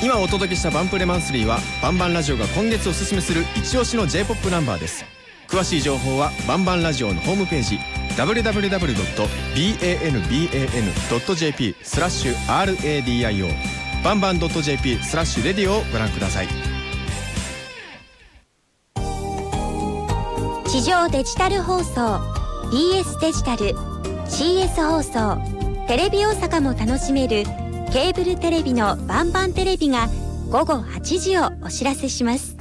今お届けしたバンプレマンスリーはバンバンラジオが今月おすすめする一押しの J-POP ナンバーです。詳しい情報はバンバンラジオのホームページ www.banban.jp/radio バンバン .jp/radio をご覧ください。 地上デジタル放送 BS デジタル CS 放送テレビ大阪も楽しめるケーブルテレビのバンバンテレビが午後8時をお知らせします。